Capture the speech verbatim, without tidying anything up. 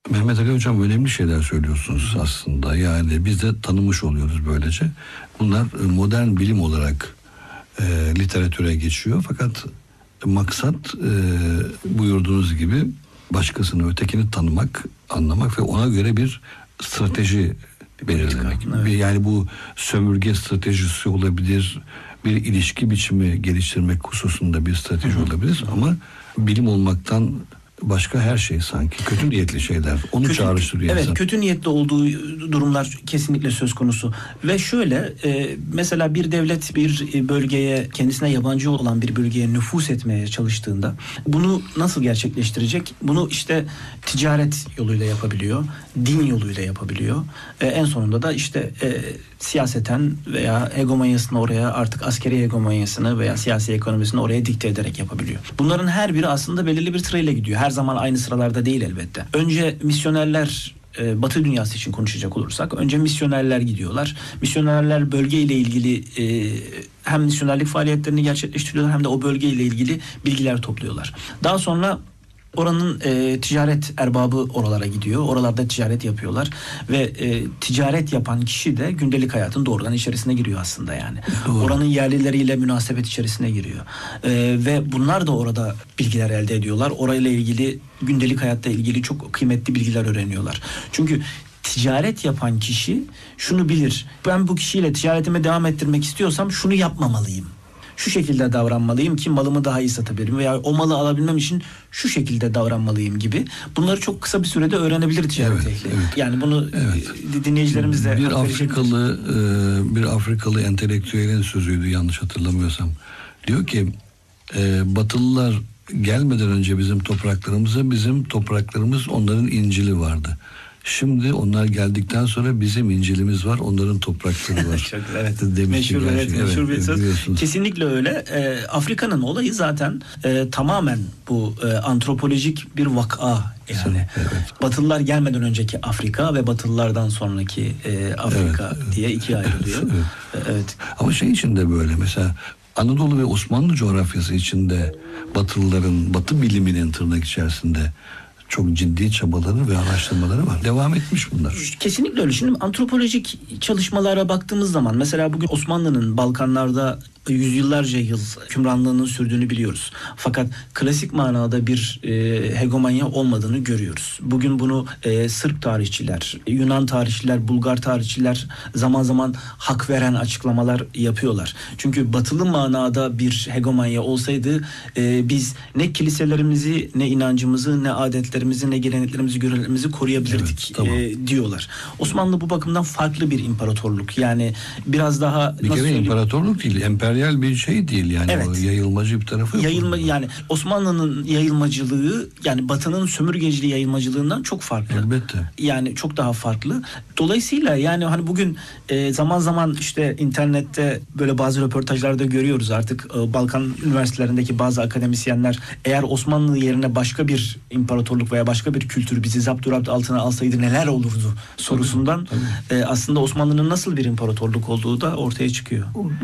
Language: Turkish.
Mehmet Ali Hocam, önemli şeyler söylüyorsunuz aslında. Yani biz de tanımış oluyoruz böylece. Bunlar modern bilim olarak e, literatüre geçiyor. Fakat maksat e, buyurduğunuz gibi başkasını, ötekini tanımak, anlamak ve ona göre bir strateji belirlemek. Evet. Yani bu sömürge stratejisi olabilir, bir ilişki biçimi geliştirmek hususunda bir strateji Hı-hı. olabilir ama bilim olmaktan başka her şey sanki. Kötü niyetli şeyler. Onu kötü, çağrıştırıyor evet, insan. Kötü niyetli olduğu durumlar kesinlikle söz konusu. Ve şöyle e, mesela bir devlet bir bölgeye, kendisine yabancı olan bir bölgeye nüfuz etmeye çalıştığında bunu nasıl gerçekleştirecek? Bunu işte ticaret yoluyla yapabiliyor. Din yoluyla yapabiliyor. E, en sonunda da işte e, siyaseten veya hegemonyasını oraya, artık askeri hegemonyasını veya siyasi ekonomisini oraya dikte ederek yapabiliyor. Bunların her biri aslında belirli bir sırayla gidiyor. Her zaman aynı sıralarda değil elbette. Önce misyonerler, e, Batı dünyası için konuşacak olursak, önce misyonerler gidiyorlar. Misyonerler bölgeyle ilgili e, hem misyonerlik faaliyetlerini gerçekleştiriyorlar hem de o bölgeyle ilgili bilgiler topluyorlar. Daha sonra oranın e, ticaret erbabı oralara gidiyor. Oralarda ticaret yapıyorlar ve e, ticaret yapan kişi de gündelik hayatın doğrudan içerisine giriyor aslında yani. Doğru. Oranın yerlileriyle münasebet içerisine giriyor. E, ve bunlar da orada bilgiler elde ediyorlar. Orayla ilgili, gündelik hayatta ilgili çok kıymetli bilgiler öğreniyorlar. Çünkü ticaret yapan kişi şunu bilir: ben bu kişiyle ticaretimi devam ettirmek istiyorsam şunu yapmamalıyım. Şu şekilde davranmalıyım ki malımı daha iyi satabilirim veya o malı alabilmem için şu şekilde davranmalıyım gibi. Bunları çok kısa bir sürede öğrenebilir ticaret ehli. Evet, evet. Yani bunu evet. dinleyicilerimiz de... Bir Afrikalı, e, bir Afrikalı entelektüelin sözüydü yanlış hatırlamıyorsam. Diyor ki e, Batılılar gelmeden önce bizim topraklarımıza, bizim topraklarımız onların İncil'i vardı. Şimdi onlar geldikten sonra bizim İncil'imiz var, onların toprakları var. Çok, evet. Meşhur, evet, meşhur bir söz. Kesinlikle öyle. E, Afrika'nın olayı zaten e, tamamen bu e, antropolojik bir vaka. Yani evet. Batılılar gelmeden önceki Afrika ve Batılılardan sonraki e, Afrika evet, diye ikiye ayrılıyor. Evet. evet. Ama şey içinde böyle mesela Anadolu ve Osmanlı coğrafyası içinde Batılıların, Batı biliminin tırnak içerisinde çok ciddi çabaları ve araştırmaları var. Devam etmiş bunlar. Kesinlikle öyle. Şimdi antropolojik çalışmalara baktığımız zaman mesela bugün Osmanlı'nın Balkanlarda yüzyıllarca yıl hükümranlığının sürdüğünü biliyoruz. Fakat klasik manada bir e, hegemonya olmadığını görüyoruz. Bugün bunu e, Sırp tarihçiler, Yunan tarihçiler, Bulgar tarihçiler zaman zaman hak veren açıklamalar yapıyorlar. Çünkü batılı manada bir hegemonya olsaydı e, biz ne kiliselerimizi, ne inancımızı, ne adetlerimizi, ne geleneklerimizi, göreneklerimizi koruyabilirdik evet, tamam. e, diyorlar. Osmanlı bu bakımdan farklı bir imparatorluk. Yani biraz daha... Bir kere imparatorluk değil, emperyal bir şey değil yani, evet. O yayılmacı bir tarafı yok. Yayılma, yani Osmanlı'nın yayılmacılığı yani Batı'nın sömürgeciliği yayılmacılığından çok farklı. Elbette. Yani çok daha farklı. Dolayısıyla yani hani bugün e, zaman zaman işte internette böyle bazı röportajlarda görüyoruz artık e, Balkan üniversitelerindeki bazı akademisyenler eğer Osmanlı yerine başka bir imparatorluk veya başka bir kültür bizi zapturapt altına alsaydı neler olurdu sorusundan tabii, tabii. E, aslında Osmanlı'nın nasıl bir imparatorluk olduğu da ortaya çıkıyor.